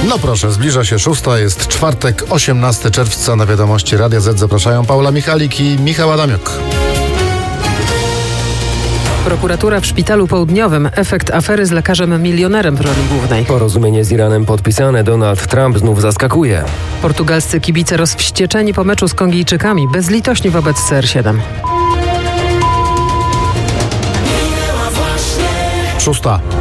No proszę, zbliża się 6, jest czwartek, 18 czerwca. Na wiadomości Radia Z zapraszają Paula Michalik i Michał Adamiuk. Prokuratura w Szpitalu Południowym. Efekt afery z lekarzem milionerem w roli głównej. Porozumienie z Iranem podpisane. Donald Trump znów zaskakuje. Portugalscy kibice rozwścieczeni po meczu z Kongijczykami. Bezlitośni wobec CR7. 6.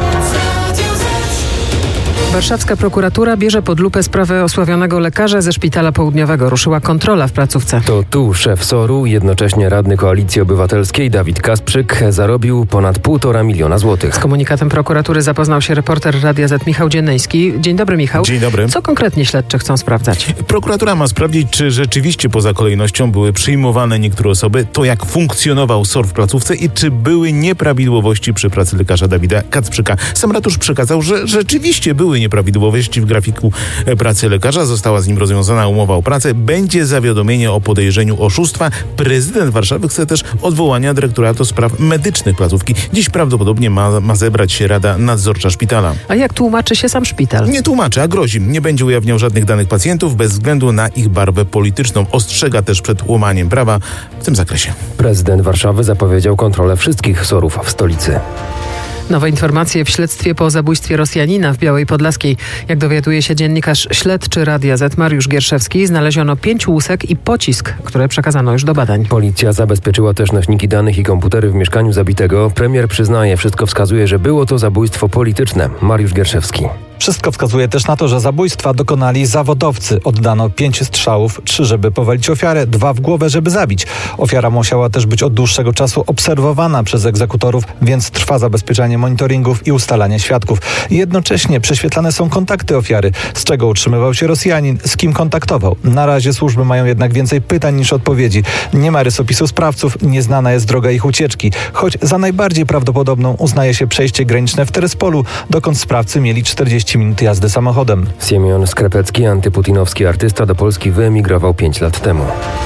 Warszawska prokuratura bierze pod lupę sprawę osławionego lekarza ze Szpitala Południowego. Ruszyła kontrola w placówce. To tu szef SOR-u, jednocześnie radny Koalicji Obywatelskiej Dawid Kasprzyk zarobił ponad 1,5 miliona złotych. Z komunikatem prokuratury zapoznał się reporter Radia Z Michał Dziennyjski. Dzień dobry, Michał. Dzień dobry. Co konkretnie śledczy chcą sprawdzać? Prokuratura ma sprawdzić, czy rzeczywiście poza kolejnością były przyjmowane niektóre osoby, to jak funkcjonował SOR w placówce i czy były nieprawidłowości przy pracy lekarza Dawida Kasprzyka. Sam ratusz przekazał, że rzeczywiście były nieprawidłowości w grafiku pracy lekarza. Została z nim rozwiązana umowa o pracę. Będzie zawiadomienie o podejrzeniu oszustwa. Prezydent Warszawy chce też odwołania dyrektora do spraw medycznych placówki. Dziś prawdopodobnie ma zebrać się Rada Nadzorcza szpitala. A jak tłumaczy się sam szpital? Nie tłumaczy, a grozi. Nie będzie ujawniał żadnych danych pacjentów bez względu na ich barwę polityczną. Ostrzega też przed łamaniem prawa w tym zakresie. Prezydent Warszawy zapowiedział kontrolę wszystkich SOR-ów w stolicy. Nowe informacje w śledztwie po zabójstwie Rosjanina w Białej Podlaskiej. Jak dowiaduje się dziennikarz śledczy Radia Z Mariusz Gierszewski, znaleziono 5 łusek i pocisk, które przekazano już do badań. Policja zabezpieczyła też nośniki danych i komputery w mieszkaniu zabitego. Premier przyznaje, wszystko wskazuje, że było to zabójstwo polityczne. Mariusz Gierszewski. Wszystko wskazuje też na to, że zabójstwa dokonali zawodowcy. Oddano 5 strzałów, 3 żeby powalić ofiarę, 2 w głowę, żeby zabić. Ofiara musiała też być od dłuższego czasu obserwowana przez egzekutorów, więc trwa zabezpieczanie monitoringów i ustalanie świadków. Jednocześnie prześwietlane są kontakty ofiary, z czego utrzymywał się Rosjanin, z kim kontaktował. Na razie służby mają jednak więcej pytań niż odpowiedzi. Nie ma rysopisu sprawców, nieznana jest droga ich ucieczki, choć za najbardziej prawdopodobną uznaje się przejście graniczne w Terespolu, dokąd sprawcy mieli 40 minut jazdy samochodem. Siemion Skrepecki, antyputinowski artysta, do Polski wyemigrował 5 lat temu.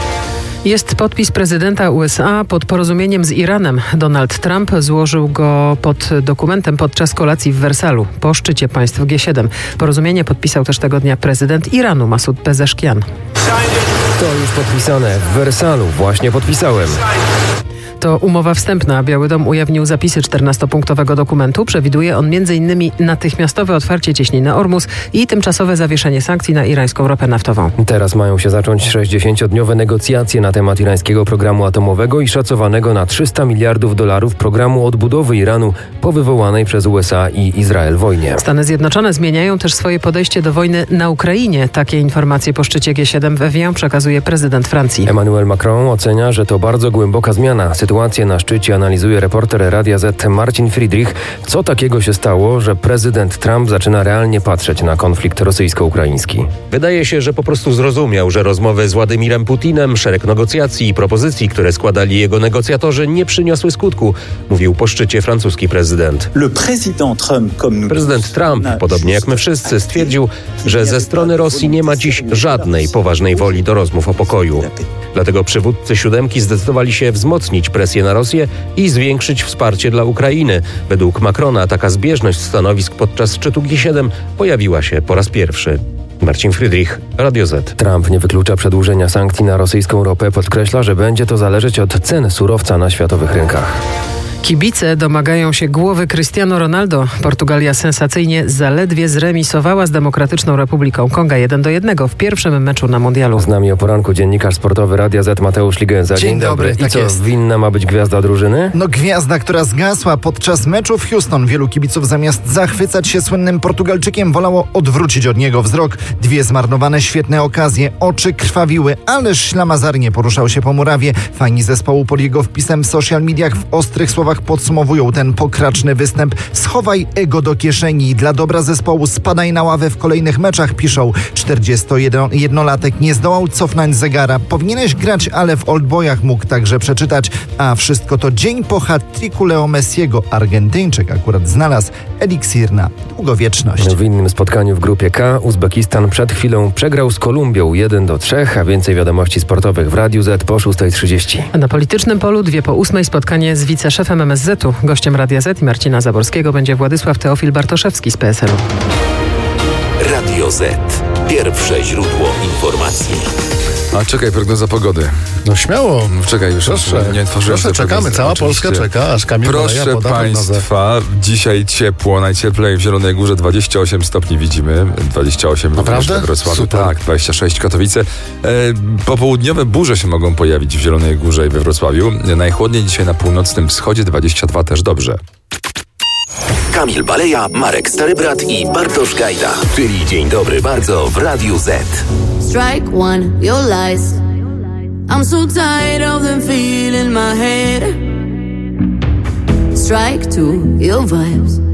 Jest podpis prezydenta USA pod porozumieniem z Iranem. Donald Trump złożył go pod dokumentem podczas kolacji w Wersalu po szczycie państw G7. Porozumienie podpisał też tego dnia prezydent Iranu Masud Pezeszkian. To już podpisane. W Wersalu właśnie podpisałem. To umowa wstępna. Biały Dom ujawnił zapisy 14-punktowego dokumentu. Przewiduje on m.in. natychmiastowe otwarcie cieśniny Ormus i tymczasowe zawieszenie sankcji na irańską ropę naftową. Teraz mają się zacząć 60-dniowe negocjacje na temat irańskiego programu atomowego i szacowanego na $300 miliardów programu odbudowy Iranu po wywołanej przez USA i Izrael wojnie. Stany Zjednoczone zmieniają też swoje podejście do wojny na Ukrainie. Takie informacje po szczycie G7 w Evian przekazuje prezydent Francji. Emmanuel Macron ocenia, że to bardzo głęboka zmiana. Sytuację na szczycie analizuje reporter Radia Z Marcin Friedrich. Co takiego się stało, że prezydent Trump zaczyna realnie patrzeć na konflikt rosyjsko-ukraiński? Wydaje się, że po prostu zrozumiał, że rozmowy z Władimirem Putinem, szereg negocjacji i propozycji, które składali jego negocjatorzy, nie przyniosły skutku, mówił po szczycie francuski prezydent. Prezydent Trump, podobnie jak my wszyscy, stwierdził, że ze strony Rosji nie ma dziś żadnej poważnej woli do rozmów o pokoju. Dlatego przywódcy siódemki zdecydowali się wzmocnić presję na Rosję i zwiększyć wsparcie dla Ukrainy. Według Macrona taka zbieżność stanowisk podczas szczytu G7 pojawiła się po raz pierwszy. Marcin Friedrich, Radio Z. Trump nie wyklucza przedłużenia sankcji na rosyjską ropę. Podkreśla, że będzie to zależeć od cen surowca na światowych rynkach. Kibice domagają się głowy Cristiano Ronaldo. Portugalia sensacyjnie zaledwie zremisowała z Demokratyczną Republiką Konga 1-1 w pierwszym meczu na mundialu. Z nami o poranku dziennikarz sportowy Radia Z Mateusz Ligenza. Dzień dobry. I tak co, jest. winna ma być gwiazda drużyny? No gwiazda, która zgasła podczas meczu w Houston. Wielu kibiców zamiast zachwycać się słynnym Portugalczykiem wolało odwrócić od niego wzrok. 2 zmarnowane świetne okazje, oczy krwawiły, ależ ślamazarnie poruszał się po murawie. Fani zespołu pod jego wpisem w social mediach w ostrych słowach podsumowują ten pokraczny występ. Schowaj ego do kieszeni. Dla dobra zespołu spadaj na ławę w kolejnych meczach, piszą. 41-latek nie zdołał cofnąć zegara. Powinieneś grać, ale w Oldboyach mógł także przeczytać. A wszystko to dzień po hat-tricku Leo Messiego. Argentyńczyk akurat znalazł eliksir na długowieczność. W innym spotkaniu w grupie K Uzbekistan przed chwilą przegrał z Kolumbią 1-3, a więcej wiadomości sportowych w Radiu Z po 6:30. Na politycznym polu 2:08 spotkanie z wiceszefem MSZ-u. Gościem Radia Z i Marcina Zaborskiego będzie Władysław Teofil Bartoszewski z PSL-u. Radio Z. Pierwsze źródło informacji. A czekaj, prognoza pogody. No śmiało. Czekaj, już nie tworzyłem. Proszę, czekamy. Cała oczywiście. Polska czeka, aż Kamil Baleja Proszę poda Państwa, dzisiaj ciepło, najcieplej w Zielonej Górze 28 stopni widzimy. 28 również we Wrocławiu. Super. Tak, 26 Katowice. Popołudniowe burze się mogą pojawić w Zielonej Górze i we Wrocławiu. Najchłodniej dzisiaj na północnym wschodzie, 22 też dobrze. Kamil Baleja, Marek Starybrat i Bartosz Gajda. Czyli Dzień Dobry Bardzo w Radiu Z. Strike one, your lies. I'm so tired of them feeling my head. Strike two, your vibes.